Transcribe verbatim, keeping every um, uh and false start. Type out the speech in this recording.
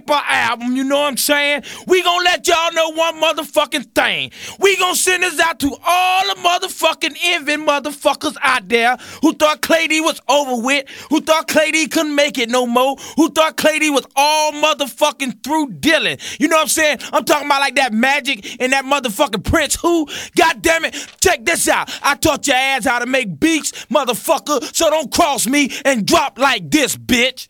drop an album, you know what I'm saying? We gonna let y'all know one motherfucking thing. We gonna send this out to all the motherfucking envy motherfuckers out there who thought Clay D was over with, who thought Clay D couldn't make it no more, who thought Clay D was all motherfucking through dealing. You know what I'm saying? I'm talking about like that Magic and that motherfucking Prince who, God damn it, check this out. I taught your ass how to make beats, motherfucker, so don't cross me and drop like this, bitch.